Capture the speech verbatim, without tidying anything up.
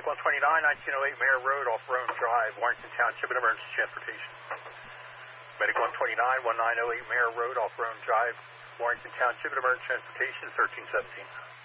Medic one twenty-nine, nineteen oh eight Mayor Road off Rome Drive, Warrington Township, and emergency transportation. Medic one twenty-nine, nineteen oh eight Mayor Road off Rome Drive, Warrington Township, and emergency transportation, thirteen seventeen.